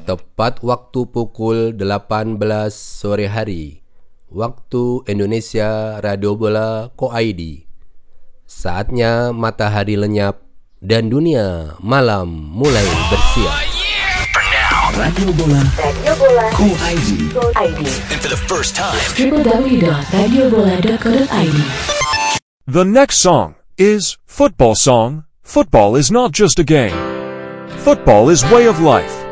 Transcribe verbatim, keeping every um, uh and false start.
Tepat waktu pukul delapan belas sore hari, waktu Indonesia, Radio Bola Co I D. Saatnya matahari lenyap dan dunia malam mulai bersiap. Radio Bola, Radio Bola Co I D. And for the first time, w w w dot radio bola dot co dot i d. The next song is Football Song. Football is not just a game. Football is way of life.